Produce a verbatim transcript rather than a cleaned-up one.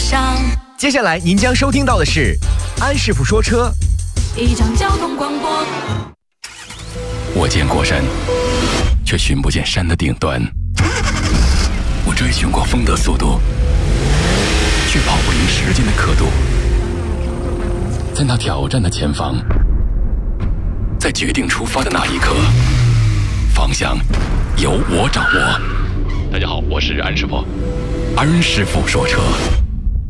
上。 接下来您将收听到的是安师傅说车， 一场交通广播。 我见过山，却寻不见山的顶端。我追寻过风的速度，却跑不赢时间的刻度。在那挑战的前方，在决定出发的那一刻，方向由我掌握。大家好，我是安师傅，安师傅说车。